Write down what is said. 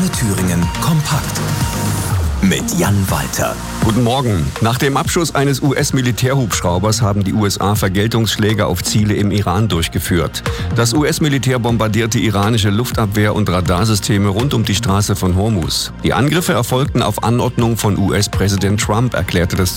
Antenne Thüringen kompakt. Mit Jan Walter. Guten Morgen. Nach dem Abschuss eines US-Militärhubschraubers haben die USA Vergeltungsschläge auf Ziele im Iran durchgeführt. Das US-Militär bombardierte iranische Luftabwehr- und Radarsysteme rund um die Straße von Hormuz. Die Angriffe erfolgten auf Anordnung von US-Präsident Trump, erklärte das